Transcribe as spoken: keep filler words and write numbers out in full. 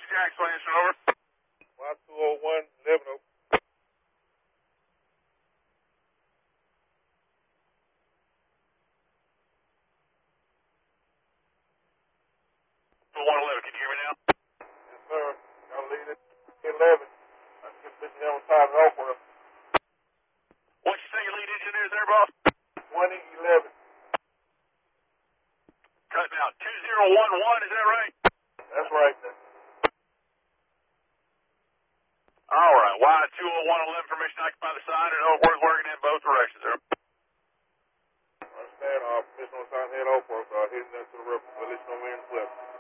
Jack Slanson, over. Y two oh one, eleven oh. one eleven, can you hear me now? Yes, sir. I'll lead it. eleven. I can get this on time and over. What'd you say your lead engineer is there, boss? twenty eleven. Cutting out. two zero one one, is that right? That's right, sir. All right. Y two oh one eleven, permission to occupy the sign and Oakworth working in both directions, sir. Understand, uh, permission on sign head over, uh, heading into the river, release no wind flip.